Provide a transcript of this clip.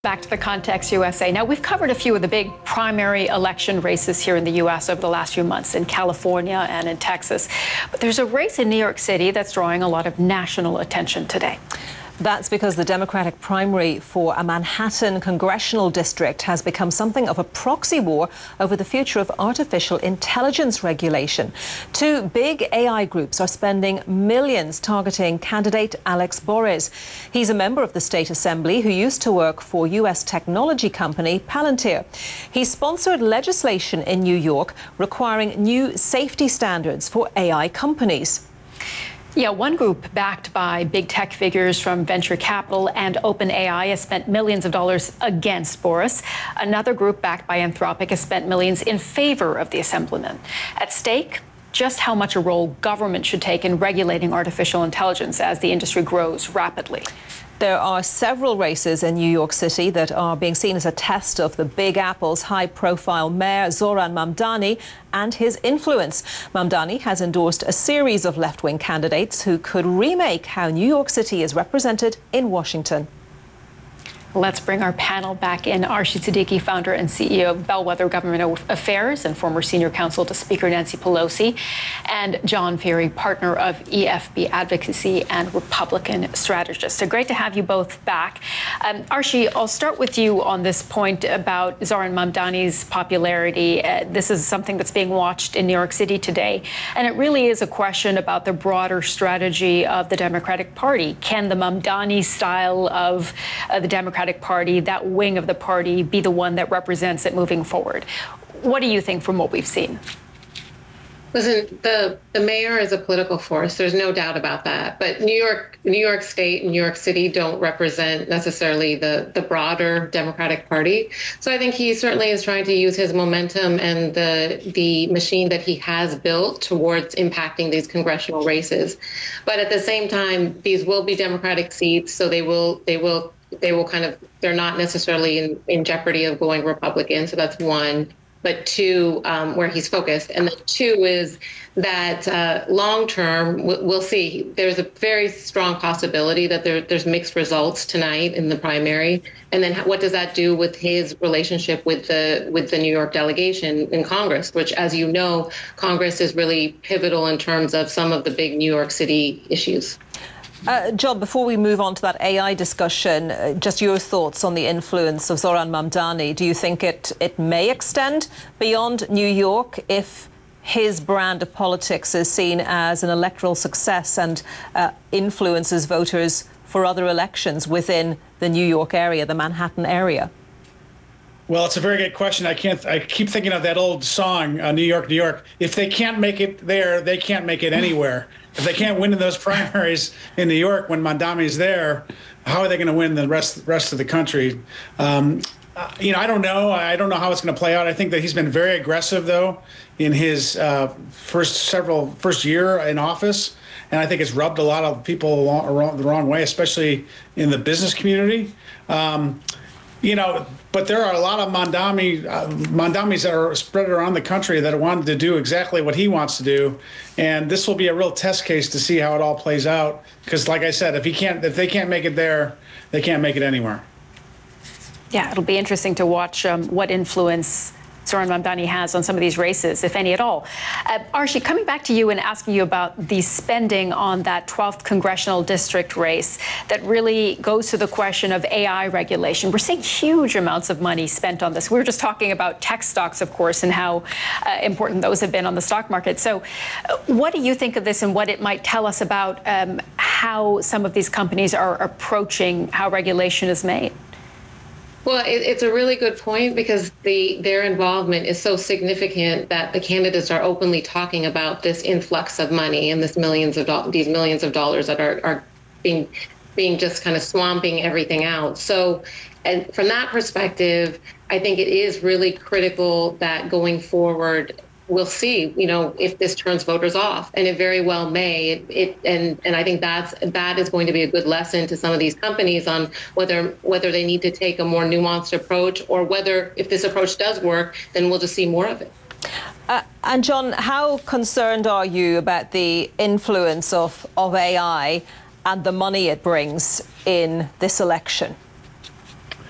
Back to the Context USA. Now, we've covered a few of the big primary election races here in the U.S. over the last few months in California and in Texas. But there's a race in New York City that's drawing a lot of national attention today. That's because the Democratic primary for a Manhattan congressional district has become something of a proxy war over the future of artificial intelligence regulation. Two big AI groups are spending millions targeting candidate Alex Bores. He's a member of the state assembly who used to work for U.S. technology company Palantir. He sponsored legislation in New York requiring new safety standards for AI companies. Yeah, one group backed by big tech figures from venture capital and OpenAI has spent millions of dollars against Bores. Another group backed by Anthropic has spent millions in favor of the assemblyman. At stake, just how much a role government should take in regulating artificial intelligence as the industry grows rapidly. There are several races in New York City that are being seen as a test of the Big Apple's high-profile mayor, Zohran Mamdani, and his influence. Mamdani has endorsed a series of left-wing candidates who could remake how New York City is represented in Washington. Let's bring our panel back in. Arshy Siddiqui, founder and CEO of Bellwether Government Affairs and former senior counsel to Speaker Nancy Pelosi, and John Feehery, partner of EFB Advocacy and Republican strategist. So great to have you both back. Arshy, I'll start with you on this point about Zohran Mamdani's popularity. This is something that's being watched in New York City today, and it really is a question about the broader strategy of the Democratic Party. Can the Mamdani style of the Democratic Party, that wing of the party, be the one that represents it moving forward? What do you think from what we've seen? Listen, the mayor is a political force. There's no doubt about that. But New York State and New York City don't represent necessarily the broader Democratic Party. So I think he certainly is trying to use his momentum and the machine that he has built towards impacting these congressional races. But at the same time, these will be Democratic seats, so they will kind of, they're not necessarily in jeopardy of going Republican. So that's one. But two, where he's focused. And then two is that long term, we'll see. There's a very strong possibility that there's mixed results tonight in the primary. And then what does that do with his relationship with the New York delegation in Congress, which, as you know, Congress is really pivotal in terms of some of the big New York City issues. John, before we move on to that AI discussion, just your thoughts on the influence of Zohran Mamdani. Do you think it may extend beyond New York if his brand of politics is seen as an electoral success and influences voters for other elections within the New York area, the Manhattan area? Well, it's a very good question. I keep thinking of that old song, New York, New York. If they can't make it there, they can't make it anywhere. If they can't win in those primaries in New York when Mamdani's there, how are they going to win the rest of the country? I don't know. I don't know how it's going to play out. I think that he's been very aggressive, though, in his first year in office. And I think it's rubbed a lot of people the wrong way, especially in the business community. But there are a lot of Mamdanis that are spread around the country that wanted to do exactly what he wants to do. And this will be a real test case to see how it all plays out. Because like I said, if they can't make it there, they can't make it anywhere. Yeah, it'll be interesting to watch what influence Zohran Mamdani has on some of these races, if any at all. Arshy, coming back to you and asking you about the spending on that 12th congressional district race that really goes to the question of AI regulation. We're seeing huge amounts of money spent on this. We were just talking about tech stocks, of course, and how important those have been on the stock market. So what do you think of this and what it might tell us about how some of these companies are approaching how regulation is made? Well, it's a really good point because their involvement is so significant that the candidates are openly talking about this influx of money and these millions of dollars that are being just kind of swamping everything out. So, and from that perspective, I think it is really critical that going forward, we'll see, if this turns voters off, and it very well may. And I think that is going to be a good lesson to some of these companies on whether they need to take a more nuanced approach, or whether if this approach does work, then we'll just see more of it. And John, how concerned are you about the influence of AI and the money it brings in this election?